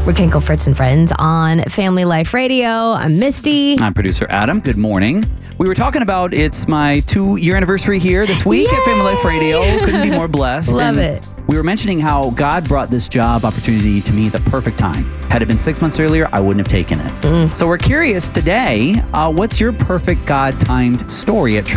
We're Kinkle, Fritz, and Friends on Family Life Radio. I'm Misty. I'm producer Adam. Good morning. We were talking about it's my 2-year anniversary here this week at Family Life Radio. Couldn't be more blessed. Love it. We were mentioning how God brought this job opportunity to me at the perfect time. Had it been 6 months earlier, I wouldn't have taken it. So we're curious today, what's your perfect God-timed story at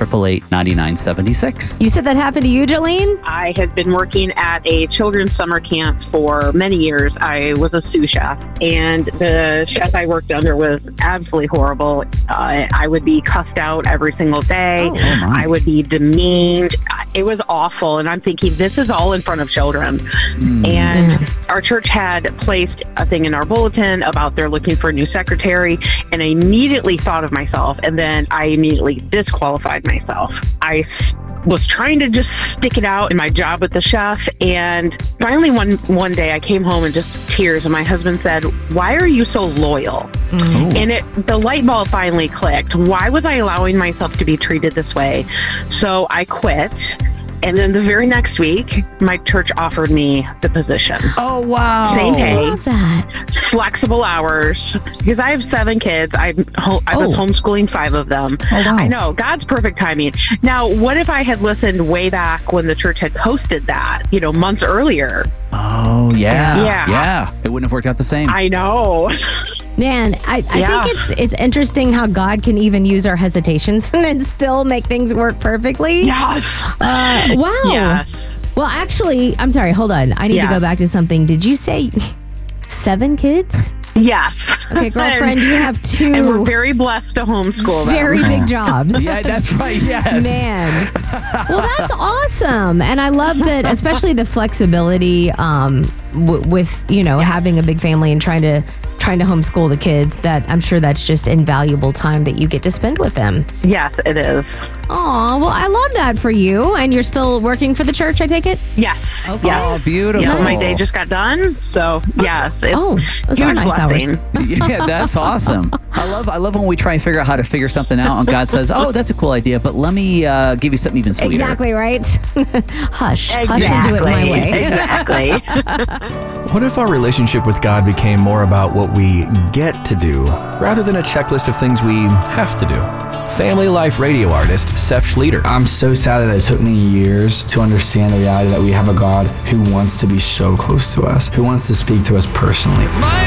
888-888-9976? You said that happened to you, Jolene? I had been working at a children's summer camp for many years. I was a sous chef, and the chef I worked under was absolutely horrible. I would be cussed out every single day. Oh, my. I would be demeaned. It was awful, and I'm thinking, this is all in front of children. And our church had placed a thing in our bulletin about they're looking for a new secretary, and I immediately thought of myself, and then I immediately disqualified myself. I was trying to just stick it out in my job with the chef, and finally one day I came home in just tears, and my husband said, "Why are you so loyal?" And the light bulb finally clicked. Why was I allowing myself to be treated this way? So I quit. And then the very next week, my church offered me the position. Oh, wow. Same pay. I love that. Flexible hours, because I have 7 kids. I was homeschooling 5 of them. Oh, wow. I know, God's perfect timing. Now, what if I had listened way back when the church had posted that, months earlier? Oh, yeah. Yeah. It wouldn't have worked out the same. I know. Man, I think it's interesting how God can even use our hesitations and then still make things work perfectly. Yes. Wow. Yes. Well, actually, I'm sorry. Hold on. I need to go back to something. Did you say 7 kids? Yes. Okay, girlfriend, you have 2 And we're very blessed to homeschool them. very big jobs. Yeah, that's right. Yes. Man. Well, that's awesome. And I love that, especially the flexibility with, having a big family and trying to homeschool the kids, that I'm sure that's just invaluable time that you get to spend with them. Yes, it is. Oh, well, I love that for you. And you're still working for the church, I take it? Yes. Okay. Yes. Oh, beautiful. Yeah, my day just got done. So, yes. It's those are huge nice blessing. hours. Yeah, that's awesome. I love when we try and figure out how to figure something out, and God says, "Oh, that's a cool idea, but let me give you something even sweeter." Exactly right. Hush and do it my way. Exactly. What if our relationship with God became more about what we get to do rather than a checklist of things we have to do? Family Life Radio artist Seth Schleter. I'm so sad that it took me years to understand the reality that we have a God who wants to be so close to us, who wants to speak to us personally.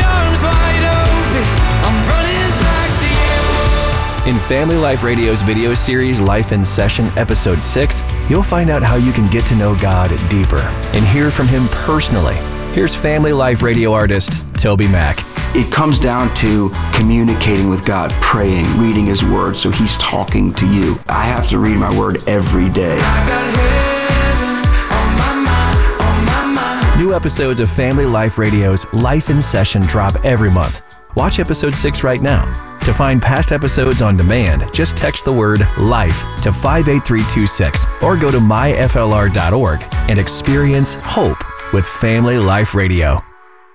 In Family Life Radio's video series Life in Session Episode 6, you'll find out how you can get to know God deeper and hear from Him personally. Here's Family Life Radio artist Toby Mack. It comes down to communicating with God, praying, reading His Word, so He's talking to you. I have to read my Word every day. New episodes of Family Life Radio's Life in Session drop every month. Watch episode 6 right now. To find past episodes on demand, just text the word LIFE to 58326 or go to myflr.org and experience hope with Family Life Radio.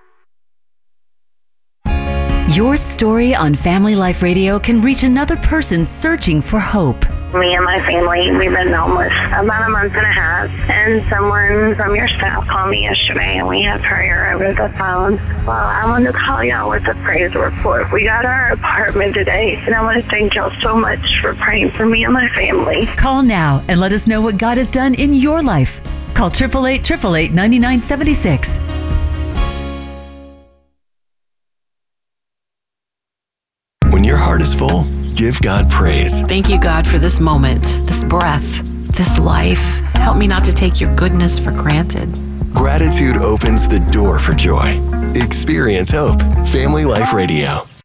Your story on Family Life Radio can reach another person searching for hope. Me and my family, we've been homeless about a month and a half, and someone from your staff called me yesterday, and we had prayer over the phone. Well, I want to call y'all with a praise report. We got our apartment today, and I want to thank y'all so much for praying for me and my family. Call now and let us know what God has done in your life. Call 888-888-9976. When your heart is full, give God praise. Thank you, God, for this moment, this breath, this life. Help me not to take your goodness for granted. Gratitude opens the door for joy. Experience hope. Family Life Radio.